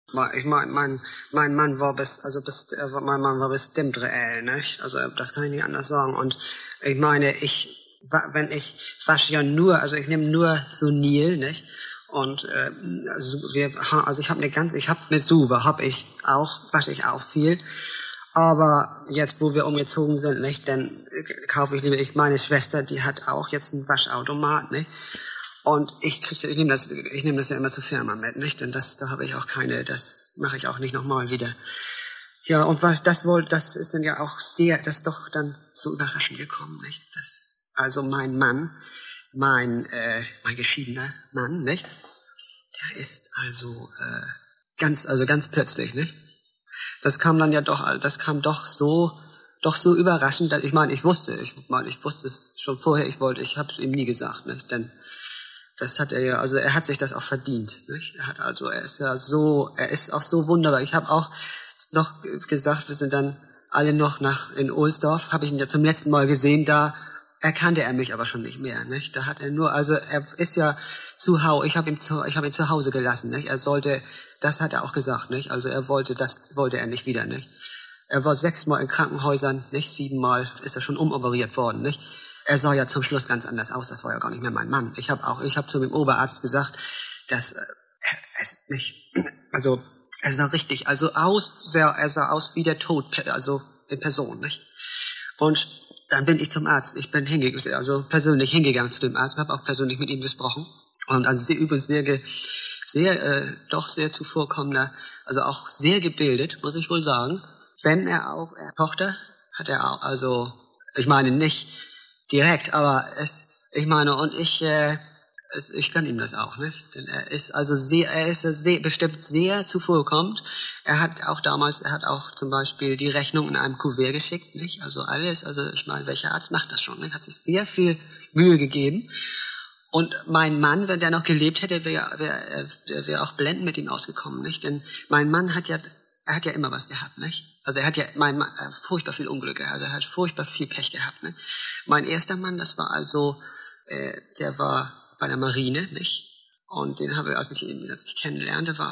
Ich mein, mein Mann war mein Mann war bestimmt reell, nicht? Also, das kann ich nicht anders sagen. Und ich meine, ich wasche ja nur, also ich nehme nur Sunil, nicht? Und, ich habe mit Suva, wasche ich auch viel. Aber jetzt, wo wir umgezogen sind, nicht, dann kaufe ich lieber, meine Schwester, die hat auch jetzt einen Waschautomat, nicht? Und ich nehme das ja immer zur Firma mit, nicht? Denn da habe ich auch das mache ich auch nicht nochmal wieder. Ja, und das ist dann ja auch das ist doch dann so überraschend gekommen, nicht? Also mein Mann, mein geschiedener Mann, nicht? Der ist ganz plötzlich, nicht? Das kam doch so überraschend, dass ich wusste es schon vorher, ich habe es ihm nie gesagt, nicht? Denn das hat er ja, also er hat sich das auch verdient, nicht? Er ist auch so wunderbar. Ich habe auch noch gesagt, wir sind dann alle noch in Ohlsdorf, habe ich ihn ja zum letzten Mal gesehen, da erkannte er mich aber schon nicht mehr, nicht? Da hat er nur, also er ist ja zu Hause, ich habe ihn zu Hause gelassen, nicht? Das hat er auch gesagt, nicht? Also das wollte er nicht wieder, nicht? Er war 6-mal in Krankenhäusern, nicht? 7-mal ist er schon umoperiert worden, nicht? Er sah ja zum Schluss ganz anders aus, das war ja gar nicht mehr mein Mann. Ich habe zu dem Oberarzt gesagt, dass es nicht, also er sah aus wie der Tod, also die Person, nicht? Und dann bin ich zum Arzt, persönlich hingegangen zu dem Arzt, habe auch persönlich mit ihm gesprochen und also übrigens sehr zuvorkommender, also auch sehr gebildet, muss ich wohl sagen. Wenn er auch Tochter hat er auch, also ich meine nicht direkt, aber ich kann ihm das auch, nicht? Denn er ist bestimmt sehr zuvorkommend. Er hat auch zum Beispiel die Rechnung in einem Kuvert geschickt, nicht? Also alles, ich meine, welcher Arzt macht das schon, nicht? Hat sich sehr viel Mühe gegeben. Und mein Mann, wenn der noch gelebt hätte, wäre auch blendend mit ihm ausgekommen, nicht? Denn mein Mann hat ja immer was gehabt, nicht? Also mein Mann, furchtbar viel Unglück gehabt, er hat furchtbar viel Pech gehabt, nicht? Mein erster Mann, das war der war bei der Marine, nicht? Und den habe ich, als ich kennenlernte, war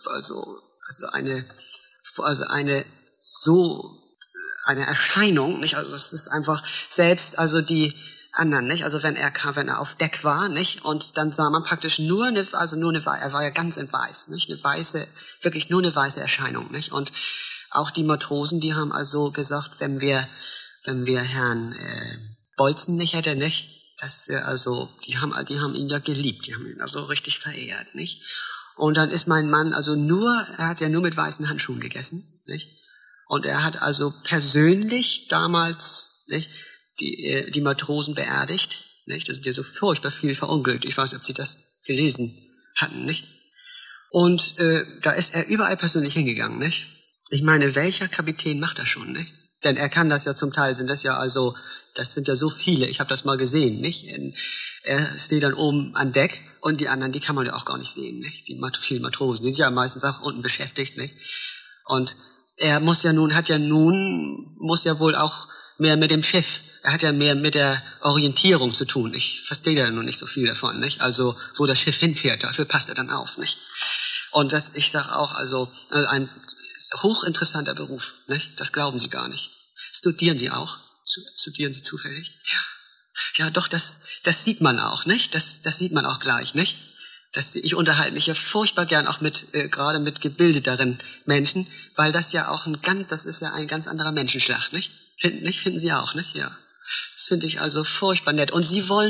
eine Erscheinung, nicht? Also es ist einfach selbst, also die anderen, nicht? Also wenn er auf Deck war, nicht? Und dann sah man praktisch er war ja ganz in weiß, nicht? Wirklich nur eine weiße Erscheinung, nicht? Und auch die Matrosen, die haben also gesagt, wenn wir Herrn Bolzen nicht hätte, nicht? Die haben ihn ja geliebt, die haben ihn also richtig verehrt, nicht? Und dann ist mein Mann er hat ja nur mit weißen Handschuhen gegessen, nicht? Und er hat also persönlich damals, nicht, die Matrosen beerdigt, nicht? Das sind ja so furchtbar viel verunglückt. Ich weiß nicht, ob Sie das gelesen hatten, nicht? Und da ist er überall persönlich hingegangen, nicht? Ich meine, welcher Kapitän macht das schon, nicht? Denn er kann das ja zum Teil, das sind ja so viele, ich habe das mal gesehen, nicht? Er steht dann oben an Deck und die anderen, die kann man ja auch gar nicht sehen, nicht? Die vielen Matrosen, die sind ja meistens auch unten beschäftigt, nicht? Und er muss ja wohl auch mehr mit dem Schiff, er hat ja mehr mit der Orientierung zu tun. Ich verstehe ja nun nicht so viel davon, nicht? Also, wo das Schiff hinfährt, dafür passt er dann auf, nicht? Und ich sage auch, ein hochinteressanter Beruf, nicht? Das glauben Sie gar nicht. Studieren Sie auch? Studieren Sie zufällig? Ja. Ja, doch, das sieht man auch, nicht? Das sieht man auch gleich, nicht? Ich unterhalte mich ja furchtbar gern auch gerade mit gebildeteren Menschen, weil das ist ja ein ganz anderer Menschenschlag, nicht? Finden Sie auch, nicht? Ja. Das finde ich also furchtbar nett. Und Sie wollen